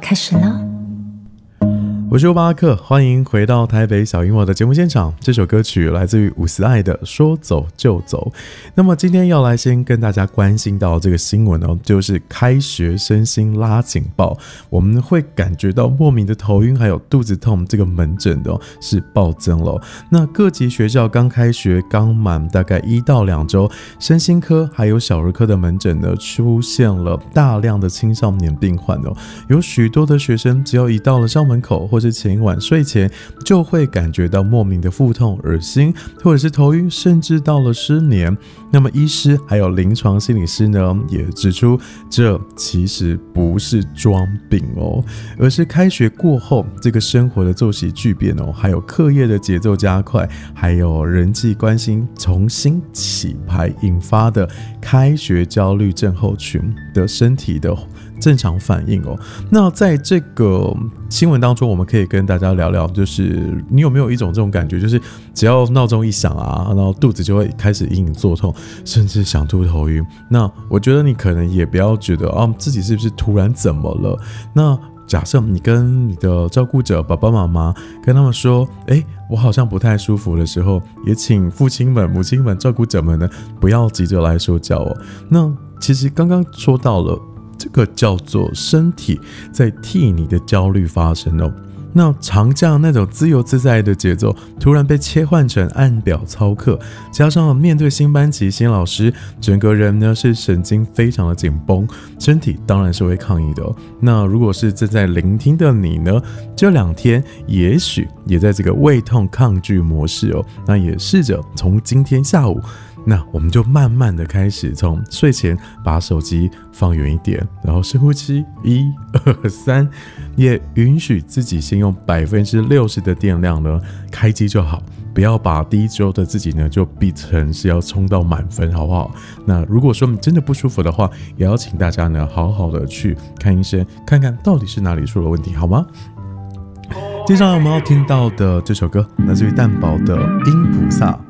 开始了。 我是欧巴克，欢迎回到台北小樱娃的节目现场。这首歌曲来自于伍思爱的《说走就走》。那么今天要来先跟大家关心到这个新闻哦，就是开学身心拉警报，我们会感觉到莫名的头晕还有肚子痛，这个门诊的是暴增了。那各级学校刚开学刚满大概1到2周，身心科还有小儿科的门诊呢出现了大量的青少年病患哦，有许多的学生只要一到了校门口或是前一晚睡前就会感觉到莫名的腹痛、恶心，或者是头晕，甚至到了失眠。那么医师还有临床心理师呢也指出，这其实不是装病哦，而是开学过后这个生活的作息巨变哦，还有课业的节奏加快，还有人际关系重新起牌引发的开学焦虑症候群的身体的正常反应哦。那在这个新闻当中，我们可以跟大家聊聊，就是你有没有一种这种感觉，就是只要闹钟一响啊，然后肚子就会开始隐隐作痛，甚至想吐头晕。那我觉得你可能也不要觉得自己是不是突然怎么了。那假设你跟你的照顾者爸爸妈妈跟他们说，我好像不太舒服的时候，也请父亲们、母亲们、照顾者们呢不要急着来说教哦。那其实刚刚说到了，这个叫做身体在替你的焦虑发生哦。那长假那种自由自在的节奏突然被切换成按表操课，加上面对新班级新老师，整个人呢是神经非常的紧绷，身体当然是会抗议的哦。那如果是正在聆听的你呢，这2天也许也在这个胃痛抗拒模式哦。那也试着从今天下午，那我们就慢慢的开始从睡前把手机放远一点，然后深呼吸，1、2、3，也允许自己先用60%的电量呢开机就好，不要把第一周的自己呢就逼成是要冲到满分，好不好？那如果说你真的不舒服的话，也要请大家呢好好的去看医生，看看到底是哪里出了问题，好吗？接下来我们要听到的这首歌来自于蛋堡的《音菩萨》。